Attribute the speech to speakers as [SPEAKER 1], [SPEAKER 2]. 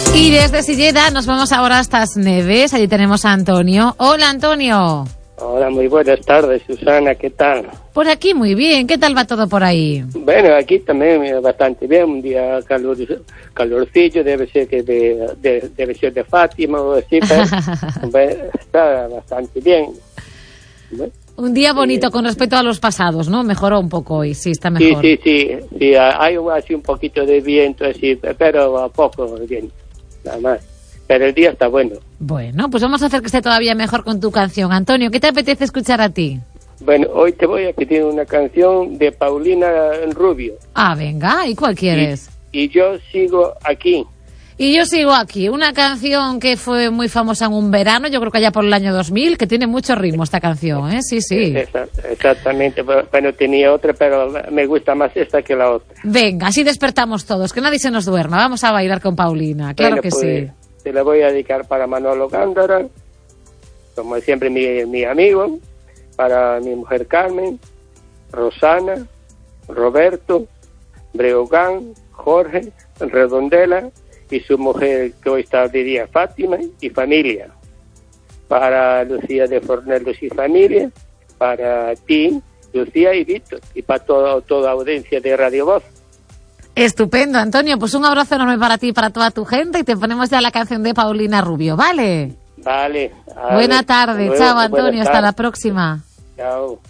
[SPEAKER 1] Y desde Silleda nos vamos ahora hasta As Neves. Allí tenemos a Antonio. Hola, Antonio.
[SPEAKER 2] Hola, muy buenas tardes, Susana, ¿qué tal?
[SPEAKER 1] Por aquí muy bien. ¿Qué tal va todo por ahí?
[SPEAKER 2] Bueno, aquí también bastante bien, un día calorcillo, debe ser que debe ser de Fátima o así, pero está bastante bien. Bueno,
[SPEAKER 1] un día bonito con respecto a los pasados, ¿no? Mejoró un poco hoy, sí, está mejor.
[SPEAKER 2] Sí, hay así un poquito de viento, así, pero a poco bien, nada más. Pero el día está bueno.
[SPEAKER 1] Bueno, pues vamos a hacer que esté todavía mejor con tu canción. Antonio, ¿qué te apetece escuchar a ti?
[SPEAKER 2] Bueno, hoy te voy a pedir una canción de Paulina Rubio.
[SPEAKER 1] Ah, venga, ¿y cuál quieres?
[SPEAKER 2] Y yo sigo aquí.
[SPEAKER 1] Y yo sigo aquí, una canción que fue muy famosa en un verano, yo creo que allá por el año 2000, que tiene mucho ritmo esta canción, ¿eh? Sí.
[SPEAKER 2] Exactamente, bueno, tenía otra, pero me gusta más esta que la otra.
[SPEAKER 1] Venga, así despertamos todos, que nadie se nos duerma, vamos a bailar con Paulina, claro que pues, sí.
[SPEAKER 2] Te la voy a dedicar para Manolo Gándara, como siempre mi amigo, para mi mujer Carmen, Rosana, Roberto, Breogán, Jorge, Redondela y su mujer que hoy está de día, Fátima, y familia. Para Lucía de Fornelos y familia, para ti, Lucía y Víctor, y para toda audiencia de Radio Voz.
[SPEAKER 1] Estupendo, Antonio, pues un abrazo enorme para ti y para toda tu gente y te ponemos ya la canción de Paulina Rubio, ¿vale?
[SPEAKER 2] Vale.
[SPEAKER 1] Buena tarde, chao Antonio, hasta la próxima.
[SPEAKER 2] Chao.